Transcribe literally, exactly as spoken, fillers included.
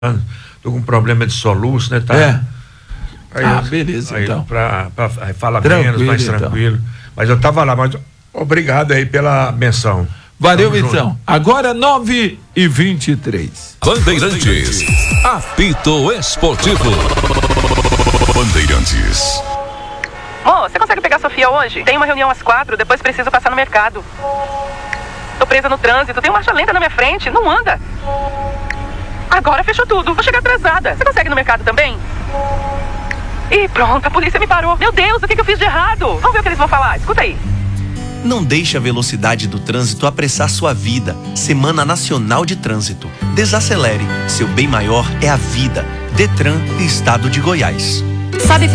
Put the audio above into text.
Tô com problema de soluço, né? Tá? É. Aí, ah, beleza, aí, então. Pra, pra, aí fala Tranquilo, menos, mais então. tranquilo. Mas eu tava lá, mas obrigado aí pela menção. Valeu, Tamo então. junto. Agora nove e vinte e três. Bandeirantes, apito esportivo. Bandeirantes. Ô, você consegue pegar a Sofia hoje? Tem uma reunião às quatro, depois preciso passar no mercado. Tô presa no trânsito, tem marcha lenta na minha frente, não anda. Agora fechou tudo, vou chegar atrasada. Você consegue ir no mercado também? Ih, pronto, a polícia me parou. Meu Deus, o que que eu fiz de errado? Vamos ver o que eles vão falar, escuta aí. Não deixe a velocidade do trânsito apressar sua vida. Semana Nacional de Trânsito. Desacelere. Seu bem maior é a vida. Detran, Estado de Goiás. Sabe